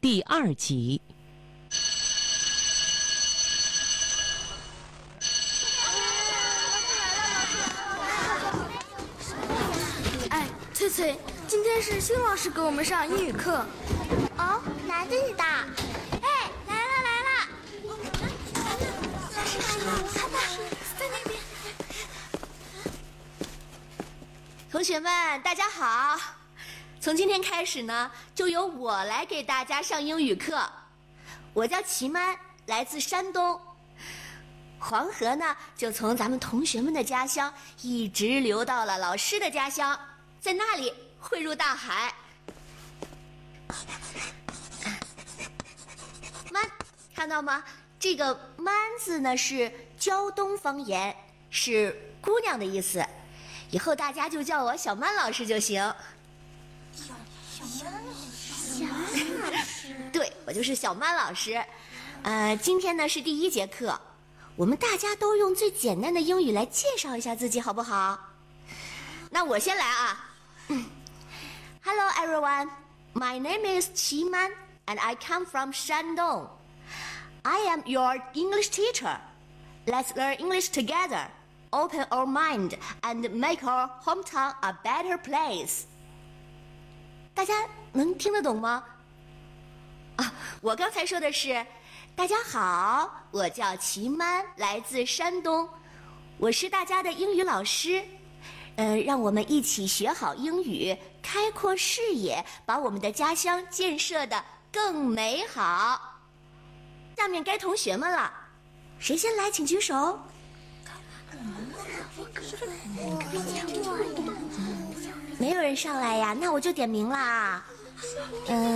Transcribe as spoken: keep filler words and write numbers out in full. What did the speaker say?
第二集。 哎，翠翠，今天是新老师给我们上英语课。 哦，哪里的？哎，来了来了！看吧，在那边。 同学们，大家好！从今天开始呢，就由我来给大家上英语课。我叫齐曼，来自山东。黄河呢，就从咱们同学们的家乡一直流到了老师的家乡，在那里汇入大海。曼，看到吗？这个“曼”字呢是胶东方言，是姑娘的意思。以后大家就叫我小曼老师就行。 小小曼老师，小曼老师， 对，我就是小曼老师。呃，今天呢是第一节课，我们大家都用最简单的英语来介绍一下自己，好不好？那我先来啊。Hello everyone, my name is Qi Man, and I come from Shandong. I am your English teacher. Let's learn English together. Open our mind and make our hometown a better place. 大家能听得懂吗？啊，我刚才说的是，大家好，我叫齐曼，来自山东，我是大家的英语老师。呃，让我们一起学好英语，开阔视野，把我们的家乡建设得更美好。下面该同学们了，谁先来，请举手。没有人上来呀，那我就点名啦。嗯。